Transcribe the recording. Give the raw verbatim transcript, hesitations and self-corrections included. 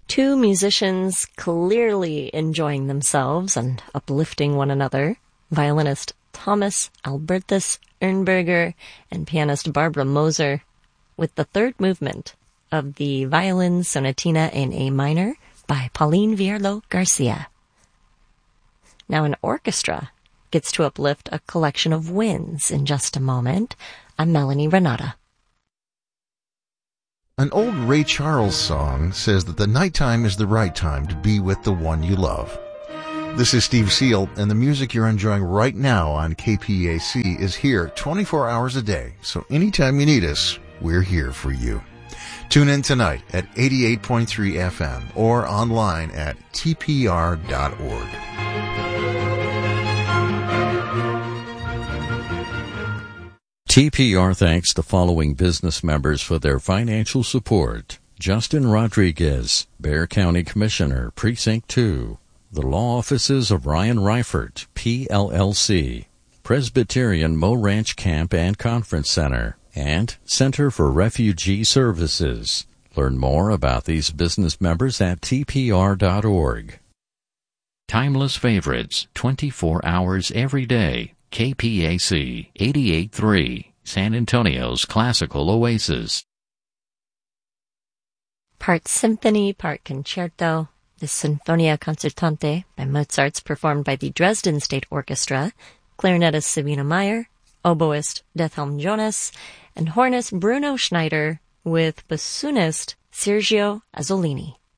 Two musicians clearly enjoying themselves and uplifting one another, violinist Thomas Albertus Ernberger and pianist Barbara Moser, with the third movement of the Violin Sonatina in A minor by Pauline Vierlo Garcia. Now an orchestra gets to uplift a collection of winds in just a moment. I'm Melanie Renata. An old Ray Charles song says that the nighttime is the right time to be with the one you love. This is Steve Seal, and the music you're enjoying right now on K P A C is here twenty-four hours a day, so anytime you need us, we're here for you. Tune in tonight at eighty-eight point three F M or online at T P R dot org. T P R thanks the following business members for their financial support. Justin Rodriguez, Bexar County Commissioner, Precinct two. The law offices of Ryan Reifert, P L L C. Presbyterian Mo Ranch Camp and Conference Center. And Center for Refugee Services. Learn more about these business members at T P R dot org. Timeless favorites, twenty-four hours every day. K P A C eighty-eight point three, San Antonio's classical oasis. Part symphony, part concerto. The Sinfonia Concertante by Mozart's performed by the Dresden State Orchestra, clarinetist Sabina Meyer, oboist Dethelm Jonas, and hornist Bruno Schneider with bassoonist Sergio Azzolini.